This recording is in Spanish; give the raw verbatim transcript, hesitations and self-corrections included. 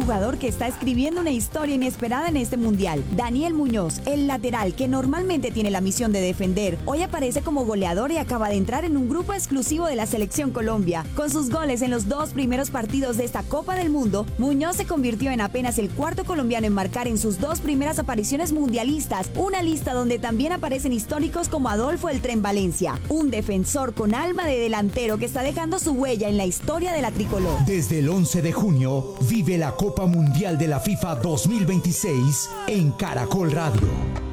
jugador que está escribiendo una historia inesperada en este mundial. Daniel Muñoz, el lateral que normalmente tiene la misión de defender, hoy aparece como goleador y acaba de entrar en un grupo exclusivo de la Selección Colombia. Con sus goles en los dos primeros partidos de esta Copa del Mundo, Muñoz se convirtió en apenas el cuarto colombiano en marcar en sus dos primeras apariciones mundialistas, una lista donde también aparecen históricos como Adolfo El Tren Valencia, un defensor con alma de delantero que está dejando su huella en la historia de la tricolor. Desde el once de junio, vive la Copa Mundial de la FIFA dos mil veintiséis en Caracol Radio.